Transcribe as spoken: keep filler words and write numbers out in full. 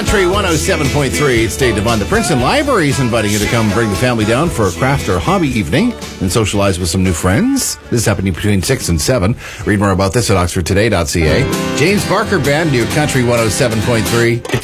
Country one oh seven point three. It's Dave Devon. The Princeton Library is inviting you to come bring the family down for a craft or hobby evening and socialize with some new friends. This is happening between six and seven. Read more about this at oxford today dot c a. James Barker Band, New Country one oh seven point three.